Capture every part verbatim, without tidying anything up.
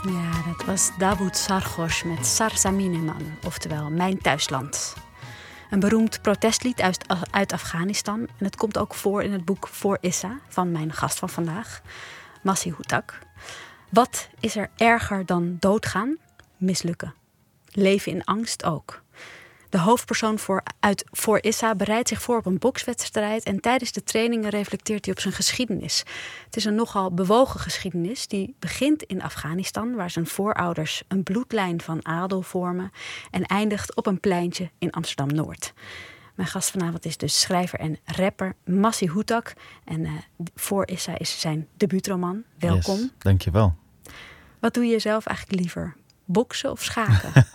Ja, dat was Dawood Sarghosh met Sarsamineman, oftewel Mijn Thuisland. Een beroemd protestlied uit, uit Afghanistan. En het komt ook voor in het boek Voor Issa van mijn gast van vandaag, Masih Houtak. Wat is er erger dan doodgaan? Mislukken. Leven in angst ook. De hoofdpersoon voor, uit Voor Issa bereidt zich voor op een bokswedstrijd en tijdens de trainingen reflecteert hij op zijn geschiedenis. Het is een nogal bewogen geschiedenis die begint in Afghanistan, waar zijn voorouders een bloedlijn van adel vormen en eindigt op een pleintje in Amsterdam-Noord. Mijn gast vanavond is dus schrijver en rapper Masih Houtak en uh, Voor Issa is zijn debuutroman. Welkom. Yes, dankjewel. Wat doe je zelf eigenlijk liever? Boksen of schaken?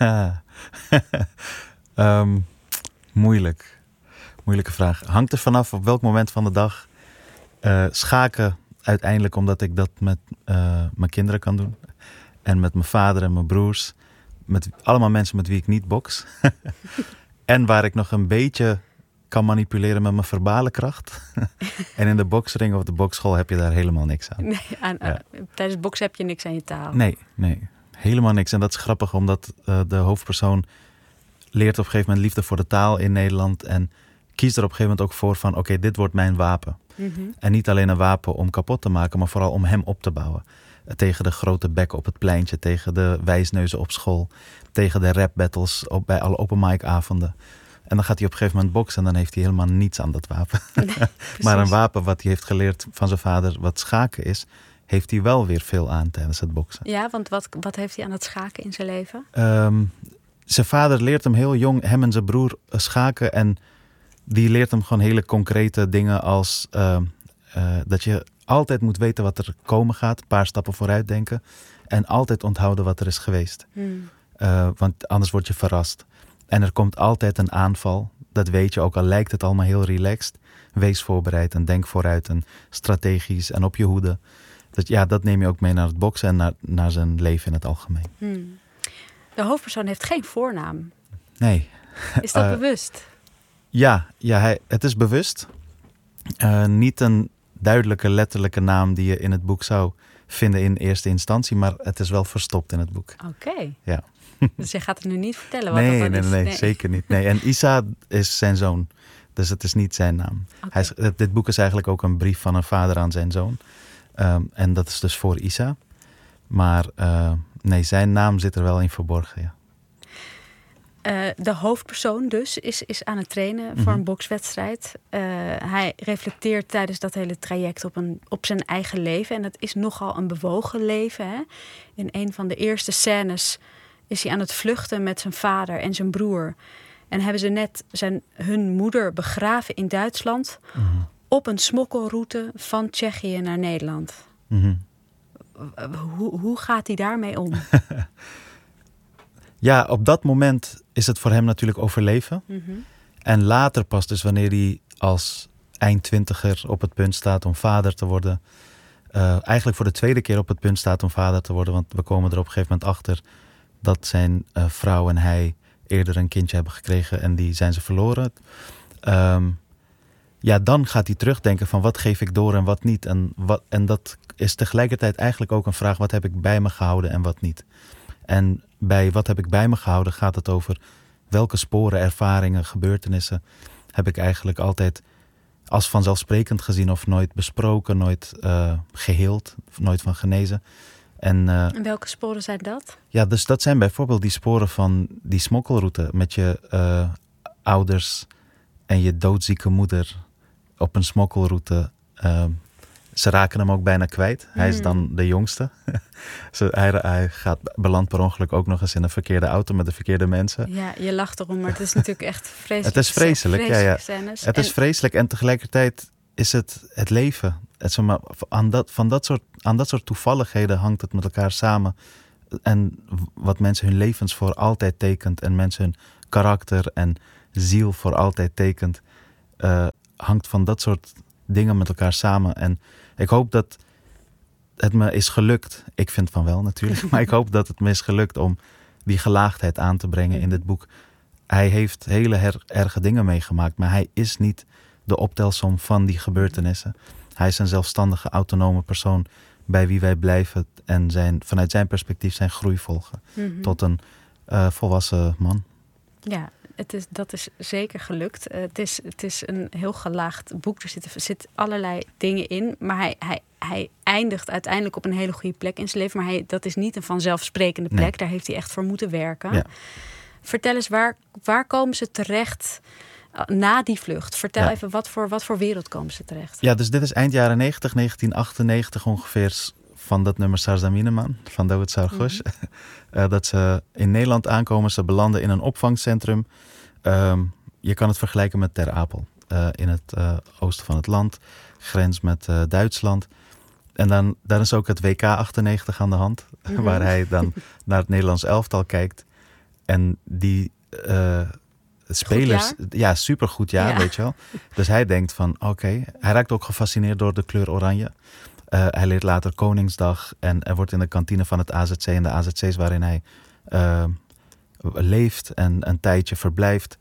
um, moeilijk. Moeilijke vraag. Hangt er vanaf op welk moment van de dag. Uh, schaken uiteindelijk omdat ik dat met uh, mijn kinderen kan doen. En met mijn vader en mijn broers. Met allemaal mensen met wie ik niet boks. En waar ik nog een beetje kan manipuleren met mijn verbale kracht. En in de boksring of de boksschool heb je daar helemaal niks aan. Nee, aan, ja. uh, tijdens boksen heb je niks aan je taal. Nee, nee. Helemaal niks. En dat is grappig, omdat uh, de hoofdpersoon leert op een gegeven moment liefde voor de taal in Nederland. En kiest er op een gegeven moment ook voor van, oké, okay, dit wordt mijn wapen. Mm-hmm. En niet alleen een wapen om kapot te maken, maar vooral om hem op te bouwen. Uh, tegen de grote bekken op het pleintje, tegen de wijsneuzen op school. Tegen de rap battles op, bij alle open mic avonden. En dan gaat hij op een gegeven moment boksen en dan heeft hij helemaal niets aan dat wapen. Nee, maar een wapen wat hij heeft geleerd van zijn vader, wat schaken is, heeft hij wel weer veel aan tijdens het boksen. Ja, want wat, wat heeft hij aan het schaken in zijn leven? Um, zijn vader leert hem heel jong, hem en zijn broer, schaken. En die leert hem gewoon hele concrete dingen als uh, uh, dat je altijd moet weten wat er komen gaat. Een paar stappen vooruit denken. En altijd onthouden wat er is geweest. Hmm. Uh, want anders word je verrast. En er komt altijd een aanval. Dat weet je, ook al lijkt het allemaal heel relaxed. Wees voorbereid en denk vooruit en strategisch en op je hoede. Dus ja, dat neem je ook mee naar het boksen en naar, naar zijn leven in het algemeen. Hmm. De hoofdpersoon heeft geen voornaam. Nee. Is dat uh, bewust? Ja, ja hij, het is bewust. Uh, niet een duidelijke, letterlijke naam die je in het boek zou vinden in eerste instantie. Maar het is wel verstopt in het boek. Oké. Okay. Ja. Dus je gaat het nu niet vertellen wat nee, dat nee, is? Nee, nee, zeker niet. Nee. En Issa is zijn zoon. Dus het is niet zijn naam. Okay. Hij is, dit boek is eigenlijk ook een brief van een vader aan zijn zoon. Um, en dat is dus voor Issa. Maar uh, nee, zijn naam zit er wel in verborgen, ja. Uh, de hoofdpersoon dus is, is aan het trainen mm-hmm. voor een bokswedstrijd. Uh, hij reflecteert tijdens dat hele traject op, een, op zijn eigen leven. En dat is nogal een bewogen leven. Hè? In een van de eerste scènes is hij aan het vluchten met zijn vader en zijn broer. En hebben ze net zijn, hun moeder begraven in Duitsland. Mm-hmm. Op een smokkelroute van Tsjechië naar Nederland. Mm-hmm. Hoe, hoe gaat hij daarmee om? Ja, op dat moment is het voor hem natuurlijk overleven. Mm-hmm. En later pas dus wanneer hij als eindtwintiger op het punt staat om vader te worden. Uh, eigenlijk voor de tweede keer op het punt staat om vader te worden. Want we komen er op een gegeven moment achter dat zijn uh, vrouw en hij eerder een kindje hebben gekregen. En die zijn ze verloren. Um, Ja, dan gaat hij terugdenken van wat geef ik door en wat niet. En, wat, en dat is tegelijkertijd eigenlijk ook een vraag, wat heb ik bij me gehouden en wat niet. En bij wat heb ik bij me gehouden gaat het over welke sporen, ervaringen, gebeurtenissen heb ik eigenlijk altijd als vanzelfsprekend gezien of nooit besproken, nooit uh, geheeld, nooit van genezen. En, uh, en welke sporen zijn dat? Ja, dus dat zijn bijvoorbeeld die sporen van die smokkelroute met je uh, ouders en je doodzieke moeder op een smokkelroute. Uh, ze raken hem ook bijna kwijt. Mm. Hij is dan de jongste. Ze, hij, hij gaat, belandt per ongeluk ook nog eens in een verkeerde auto met de verkeerde mensen. Ja, je lacht erom, maar het is natuurlijk echt vreselijk. Het is vreselijk, ja, ja. Scènes. Het en... is vreselijk en tegelijkertijd is het het leven. Het, zeg maar, aan, dat, van dat soort, aan dat soort toevalligheden hangt het met elkaar samen. En wat mensen hun levens voor altijd tekent en mensen hun karakter en ziel voor altijd tekent, uh, hangt van dat soort dingen met elkaar samen. En ik hoop dat het me is gelukt. Ik vind van wel natuurlijk. Maar ik hoop dat het me is gelukt om die gelaagdheid aan te brengen in dit boek. Hij heeft hele her- erge dingen meegemaakt. Maar hij is niet de optelsom van die gebeurtenissen. Hij is een zelfstandige, autonome persoon bij wie wij blijven en zijn, vanuit zijn perspectief zijn groei volgen. Mm-hmm. Tot een uh, volwassen man. Ja, het is, dat is zeker gelukt. Uh, het, is, het is een heel gelaagd boek. Er zitten, zitten allerlei dingen in. Maar hij, hij, hij eindigt uiteindelijk op een hele goede plek in zijn leven. Maar hij, dat is niet een vanzelfsprekende plek. Nee. Daar heeft hij echt voor moeten werken. Ja. Vertel eens, waar, waar komen ze terecht na die vlucht? Vertel ja. even, wat voor, wat voor wereld komen ze terecht? Ja, dus dit is eind jaren negentig, negentien achtennegentig ongeveer, van dat nummer Sarzamineman van Dawood Sarghosh. Mm-hmm. uh, dat ze in Nederland aankomen, ze belanden in een opvangcentrum. Um, je kan het vergelijken met Ter Apel, uh, in het uh, oosten van het land, grens met uh, Duitsland. En dan daar is ook het W K achtennegentig aan de hand, mm-hmm. waar hij dan naar het Nederlands elftal kijkt. En die uh, spelers, ja, supergoed jaar, ja. weet je wel. Dus hij denkt van, oké, okay. Hij raakt ook gefascineerd door de kleur oranje. Uh, hij leert later Koningsdag en er wordt in de kantine van het A Z C en de A Z C's waarin hij uh, leeft en een tijdje verblijft.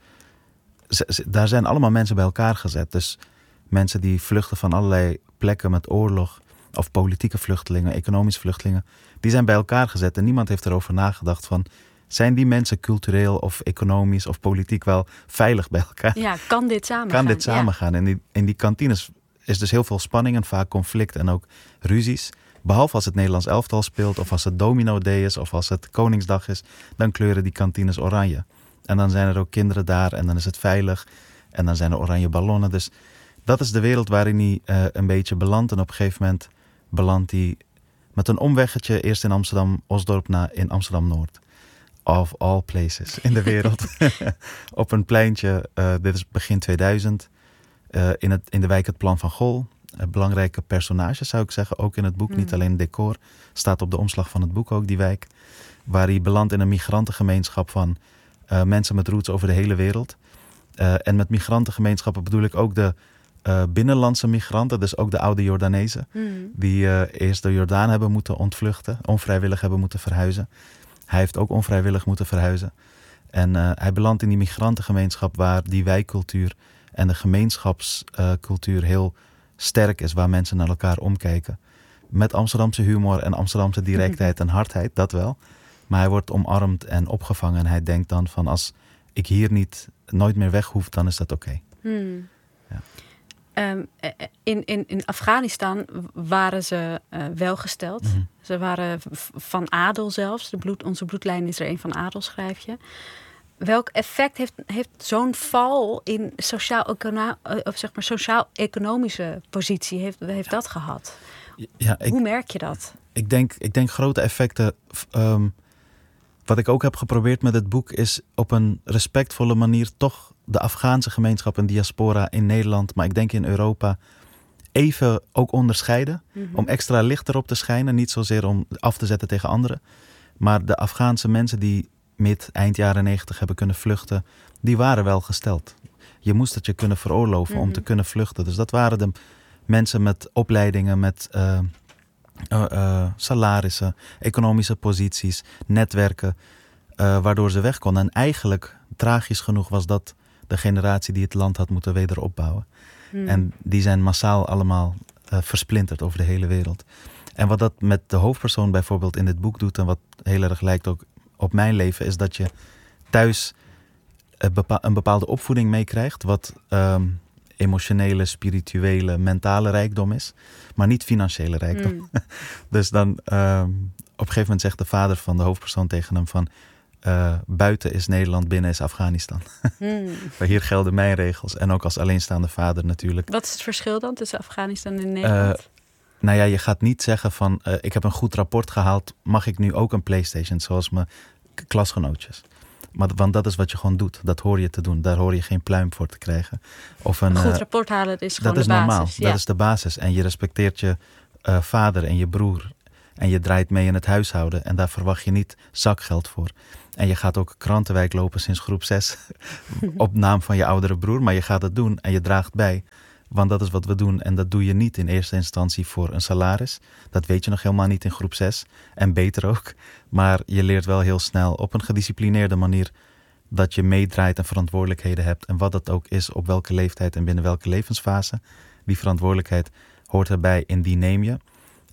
Z- z- daar zijn allemaal mensen bij elkaar gezet. Dus mensen die vluchten van allerlei plekken met oorlog, of politieke vluchtelingen, economische vluchtelingen, die zijn bij elkaar gezet en niemand heeft erover nagedacht van, zijn die mensen cultureel of economisch of politiek wel veilig bij elkaar? Ja, kan dit samengaan? Kan dit samengaan? Ja. En in, in die kantines is dus heel veel spanning en vaak conflict en ook ruzies. Behalve als het Nederlands elftal speelt of als het Domino Day is of als het Koningsdag is, dan kleuren die kantines oranje. En dan zijn er ook kinderen daar en dan is het veilig en dan zijn er oranje ballonnen. Dus dat is de wereld waarin hij uh, een beetje belandt. En op een gegeven moment belandt hij met een omweggetje eerst in Amsterdam-Osdorp naar in Amsterdam-Noord. Of all places in de wereld. Op een pleintje, uh, dit is begin tweeduizend, uh, in, het, in de wijk Het Plan van Gol. Uh, belangrijke personages zou ik zeggen, ook in het boek. Mm. Niet alleen decor, staat op de omslag van het boek ook die wijk. Waar hij belandt in een migrantengemeenschap van uh, mensen met roots over de hele wereld. Uh, en met migrantengemeenschappen bedoel ik ook de uh, binnenlandse migranten, dus ook de oude Jordanezen. Mm. Die uh, eerst de Jordaan hebben moeten ontvluchten, onvrijwillig hebben moeten verhuizen. Hij heeft ook onvrijwillig moeten verhuizen. En uh, hij belandt in die migrantengemeenschap waar die wijkcultuur en de gemeenschapscultuur uh, heel sterk is. Waar mensen naar elkaar omkijken. Met Amsterdamse humor en Amsterdamse directheid en hardheid, dat wel. Maar hij wordt omarmd en opgevangen. En hij denkt dan van, als ik hier niet nooit meer weg hoef, dan is dat oké. Okay. Hmm. Ja. Um, in, in, in Afghanistan waren ze uh, welgesteld. Mm-hmm. Ze waren v- van adel zelfs. De bloed, onze bloedlijn is er een van adel, schrijf je. Welk effect heeft, heeft zo'n val in sociaal-econo- of zeg maar sociaal-economische positie heeft, heeft dat gehad? Ja, ik, Hoe merk je dat? Ik denk, ik denk grote effecten. Um, wat ik ook heb geprobeerd met het boek is op een respectvolle manier toch de Afghaanse gemeenschap en diaspora in Nederland, maar ik denk in Europa, even ook onderscheiden. Mm-hmm. Om extra licht erop te schijnen. Niet zozeer om af te zetten tegen anderen. Maar de Afghaanse mensen die mid, eind jaren negentig hebben kunnen vluchten, die waren wel gesteld. Je moest het je kunnen veroorloven mm-hmm. om te kunnen vluchten. Dus dat waren de mensen met opleidingen, met uh, uh, uh, salarissen, economische posities, netwerken, uh, waardoor ze weg konden. En eigenlijk, tragisch genoeg, was dat de generatie die het land had moeten wederopbouwen. Hmm. En die zijn massaal allemaal uh, versplinterd over de hele wereld. En wat dat met de hoofdpersoon bijvoorbeeld in dit boek doet, en wat heel erg lijkt ook op mijn leven, is dat je thuis een, bepa- een bepaalde opvoeding meekrijgt, wat um, emotionele, spirituele, mentale rijkdom is, maar niet financiële rijkdom. Hmm. Dus dan um, op een gegeven moment zegt de vader van de hoofdpersoon tegen hem van, Uh, buiten is Nederland, binnen is Afghanistan. Hmm. Maar hier gelden mijn regels. En ook als alleenstaande vader natuurlijk. Wat is het verschil dan tussen Afghanistan en Nederland? Uh, nou ja, je gaat niet zeggen van, uh, ik heb een goed rapport gehaald, mag ik nu ook een PlayStation, zoals mijn k- klasgenootjes. Maar, want dat is wat je gewoon doet. Dat hoor je te doen. Daar hoor je geen pluim voor te krijgen. Of een, een goed uh, rapport halen is gewoon dat de is basis. Normaal. Ja. Dat is de basis. En je respecteert je uh, vader en je broer. En je draait mee in het huishouden. En daar verwacht je niet zakgeld voor. En je gaat ook krantenwijk lopen sinds groep zes. Op naam van je oudere broer. Maar je gaat het doen en je draagt bij. Want dat is wat we doen. En dat doe je niet in eerste instantie voor een salaris. Dat weet je nog helemaal niet in groep zes. En beter ook. Maar je leert wel heel snel op een gedisciplineerde manier dat je meedraait en verantwoordelijkheden hebt. En wat dat ook is, op welke leeftijd en binnen welke levensfase. Die verantwoordelijkheid hoort erbij en die neem je.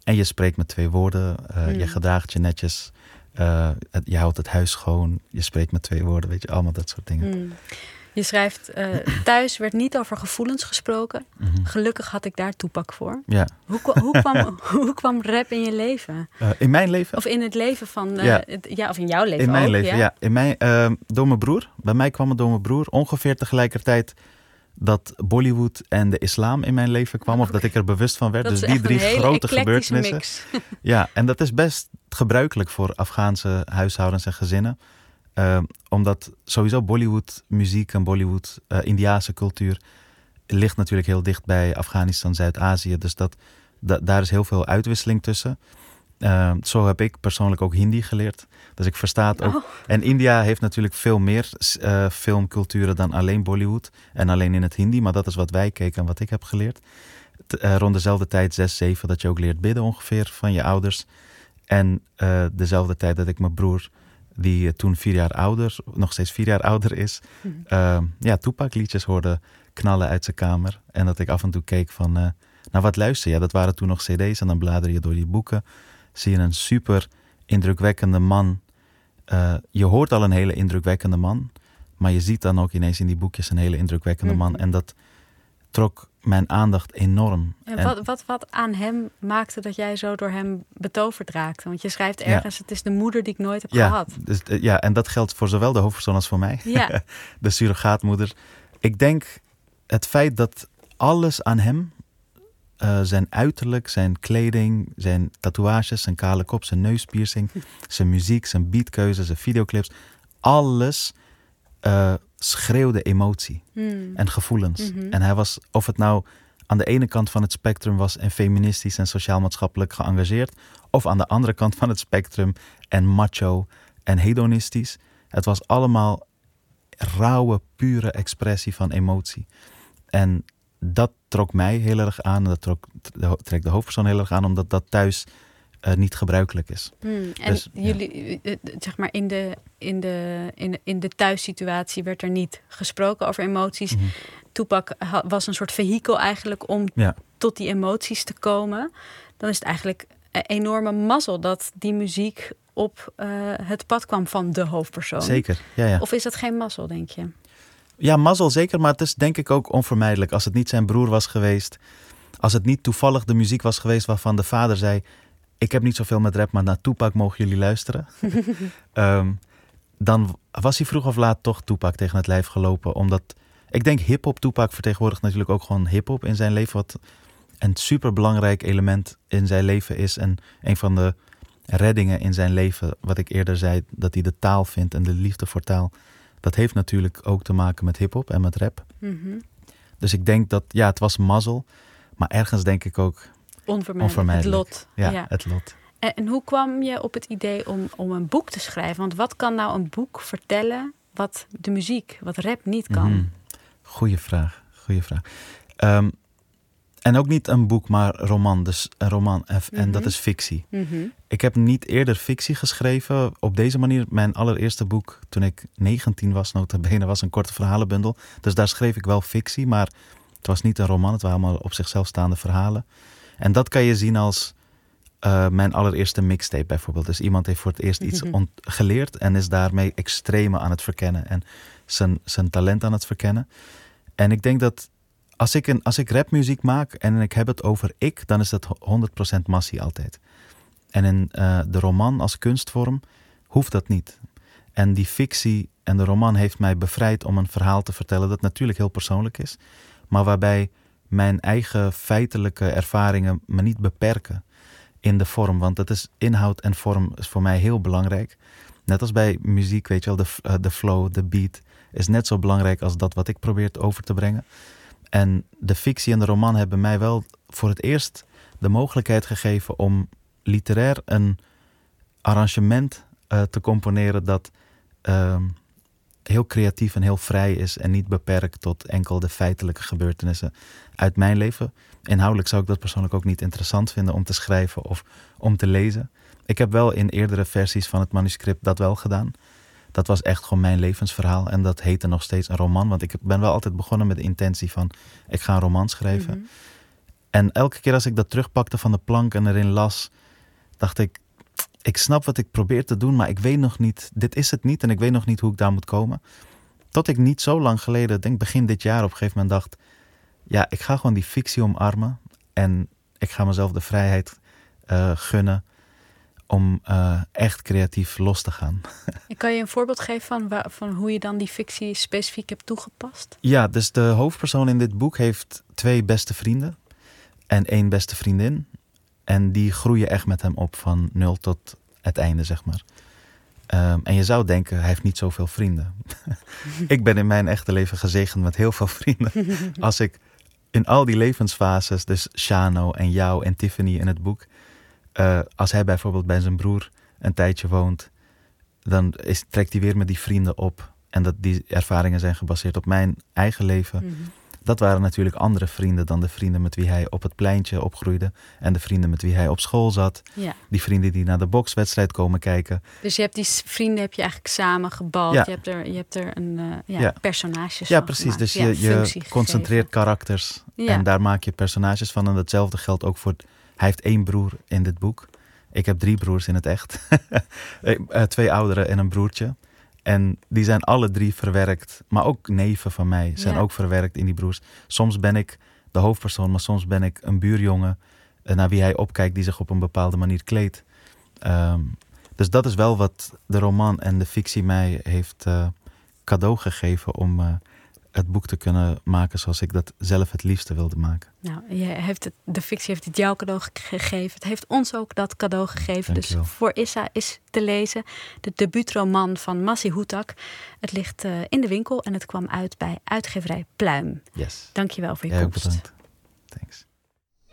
en je spreekt met twee woorden. Uh, Mm. Je gedraagt je netjes. Uh, het, je houdt het huis schoon. Je spreekt met twee woorden. Weet je, allemaal dat soort dingen. Mm. Je schrijft, uh, thuis werd niet over gevoelens gesproken. Mm-hmm. Gelukkig had ik daar Tupac voor. Ja. Hoe, kwa- hoe, kwam, hoe kwam rap in je leven? Uh, in mijn leven? Of in het leven van... Uh, ja. Het, ja, of in jouw leven In mijn ook, leven, ja. ja. In mijn, uh, door mijn broer. Bij mij kwam het door mijn broer. Ongeveer tegelijkertijd dat Bollywood en de islam in mijn leven kwam. Of dat ik er bewust van werd. Dat Dus die drie grote gebeurtenissen. Mix. Ja, en dat is best gebruikelijk voor Afghaanse huishoudens en gezinnen. Uh, omdat sowieso Bollywood muziek en Bollywood uh, Indiase cultuur ligt natuurlijk heel dicht bij Afghanistan, Zuid-Azië. Dus dat, da, daar is heel veel uitwisseling tussen. Uh, zo heb ik persoonlijk ook Hindi geleerd. Dus ik versta het ook. Oh. En India heeft natuurlijk veel meer uh, filmculturen dan alleen Bollywood. En alleen in het Hindi. Maar dat is wat wij keken en wat ik heb geleerd. T, uh, rond dezelfde tijd, zes, zeven, dat je ook leert bidden ongeveer van je ouders. En uh, dezelfde tijd dat ik mijn broer, die uh, toen vier jaar ouder, nog steeds vier jaar ouder is, uh, ja, Tupac liedjes hoorde knallen uit zijn kamer. En dat ik af en toe keek van, uh, nou wat luister je? Ja, dat waren toen nog cd's en dan blader je door die boeken. Zie je een super indrukwekkende man. Uh, je hoort al een hele indrukwekkende man, maar je ziet dan ook ineens in die boekjes een hele indrukwekkende man. En dat trok mijn aandacht enorm. En en, wat, wat, wat aan hem maakte dat jij zo door hem betoverd raakte? Want je schrijft ergens, ja. Het is de moeder die ik nooit heb ja, gehad. Dus, ja, en dat geldt voor zowel de hoofdpersoon als voor mij. Ja. De surrogaatmoeder. Ik denk het feit dat alles aan hem, uh, zijn uiterlijk, zijn kleding, zijn tatoeages, zijn kale kop, zijn neuspiercing, zijn muziek, zijn beatkeuze, zijn videoclips, alles uh, schreeuwde emotie hmm. en gevoelens. Mm-hmm. En hij was, of het nou aan de ene kant van het spectrum was en feministisch en sociaal-maatschappelijk geëngageerd, of aan de andere kant van het spectrum en macho en hedonistisch. Het was allemaal rauwe, pure expressie van emotie. En dat trok mij heel erg aan. En dat trok, trekt de hoofdpersoon heel erg aan, omdat dat thuis uh, niet gebruikelijk is. Hmm, en dus, jullie, ja. zeg maar, in de, in, de, in, de, in de thuissituatie werd er niet gesproken over emoties. Mm-hmm. Tupac was een soort vehikel eigenlijk om ja. tot die emoties te komen. Dan is het eigenlijk een enorme mazzel dat die muziek op uh, het pad kwam van de hoofdpersoon. Zeker, ja, ja. Of is dat geen mazzel, denk je? Ja, mazzel zeker, maar het is denk ik ook onvermijdelijk. Als het niet zijn broer was geweest, als het niet toevallig de muziek was geweest waarvan de vader zei, ik heb niet zoveel met rap, maar naar Tupac mogen jullie luisteren. um, dan was hij vroeg of laat toch Tupac tegen het lijf gelopen. Omdat, ik denk hip-hop, Tupac vertegenwoordigt natuurlijk ook gewoon hip-hop in zijn leven. Wat een superbelangrijk element in zijn leven is. En een van de reddingen in zijn leven, wat ik eerder zei, dat hij de taal vindt en de liefde voor taal. Dat heeft natuurlijk ook te maken met hiphop en met rap. Mm-hmm. Dus ik denk dat, ja, het was mazzel. Maar ergens denk ik ook onvermijdelijk. onvermijdelijk. Het lot. Ja, ja, het lot. En, en hoe kwam je op het idee om, om een boek te schrijven? Want wat kan nou een boek vertellen wat de muziek, wat rap niet kan? Mm-hmm. Goeie vraag, goeie vraag. Um, en ook niet een boek, maar roman. Dus een roman. En, mm-hmm. en dat is fictie. Mm-hmm. Ik heb niet eerder fictie geschreven. Op deze manier, mijn allereerste boek toen ik negentien was, nota bene, was een korte verhalenbundel. Dus daar schreef ik wel fictie, maar het was niet een roman. Het waren allemaal op zichzelf staande verhalen. En dat kan je zien als uh, mijn allereerste mixtape bijvoorbeeld. Dus iemand heeft voor het eerst iets ont- geleerd en is daarmee extreme aan het verkennen. En zijn, zijn talent aan het verkennen. En ik denk dat Als ik, een, als ik rapmuziek maak en ik heb het over ik, dan is dat honderd procent massie altijd. En in uh, de roman als kunstvorm hoeft dat niet. En die fictie en de roman heeft mij bevrijd om een verhaal te vertellen dat natuurlijk heel persoonlijk is, maar waarbij mijn eigen feitelijke ervaringen me niet beperken in de vorm. Want dat is inhoud en vorm is voor mij heel belangrijk. Net als bij muziek, weet je wel, de, uh, de flow, de beat is net zo belangrijk als dat wat ik probeer over te brengen. En de fictie en de roman hebben mij wel voor het eerst de mogelijkheid gegeven om literair een arrangement uh, te componeren dat uh, heel creatief en heel vrij is en niet beperkt tot enkel de feitelijke gebeurtenissen uit mijn leven. Inhoudelijk zou ik dat persoonlijk ook niet interessant vinden om te schrijven of om te lezen. Ik heb wel in eerdere versies van het manuscript dat wel gedaan. Dat was echt gewoon mijn levensverhaal. En dat heette nog steeds een roman. Want ik ben wel altijd begonnen met de intentie van, ik ga een roman schrijven. Mm-hmm. En elke keer als ik dat terugpakte van de plank en erin las, dacht ik, ik snap wat ik probeer te doen, maar ik weet nog niet, dit is het niet en ik weet nog niet hoe ik daar moet komen. Tot ik niet zo lang geleden, denk begin dit jaar op een gegeven moment dacht, ja, ik ga gewoon die fictie omarmen en ik ga mezelf de vrijheid uh, gunnen om uh, echt creatief los te gaan. En kan je een voorbeeld geven van, waar, van hoe je dan die fictie specifiek hebt toegepast? Ja, dus de hoofdpersoon in dit boek heeft twee beste vrienden en één beste vriendin. En die groeien echt met hem op van nul tot het einde, zeg maar. Um, en je zou denken, hij heeft niet zoveel vrienden. Ik ben in mijn echte leven gezegend met heel veel vrienden. Als ik in al die levensfases, dus Shano en jou en Tiffany in het boek, Uh, als hij bijvoorbeeld bij zijn broer een tijdje woont, dan is, trekt hij weer met die vrienden op. En dat die ervaringen zijn gebaseerd op mijn eigen leven. Mm-hmm. Dat waren natuurlijk andere vrienden dan de vrienden met wie hij op het pleintje opgroeide. En de vrienden met wie hij op school zat. Ja. Die vrienden die naar de bokswedstrijd komen kijken. Dus je hebt die vrienden heb je eigenlijk samen gebald. Ja. Je hebt er, je hebt er een uh, ja, ja. personages ja, van precies. gemaakt. Dus ja, je, je concentreert karakters. Ja. En daar maak je personages van. En datzelfde geldt ook voor... Hij heeft één broer in dit boek. Ik heb drie broers in het echt. Twee ouderen en een broertje. En die zijn alle drie verwerkt. Maar ook neven van mij zijn ja. ook verwerkt in die broers. Soms ben ik de hoofdpersoon, maar soms ben ik een buurjongen naar wie hij opkijkt die zich op een bepaalde manier kleedt. Um, dus dat is wel wat de roman en de fictie mij heeft uh, cadeau gegeven om uh, het boek te kunnen maken zoals ik dat zelf het liefste wilde maken. Nou, je heeft het, de fictie heeft het jou cadeau gegeven. Het heeft ons ook dat cadeau gegeven. Dankjewel. Dus Voor Issa is te lezen. De debuutroman van Massi Hoetak. Het ligt uh, in de winkel en het kwam uit bij uitgeverij Pluim. Yes. Dank je wel voor je Jij komst. Ook bedankt. Thanks.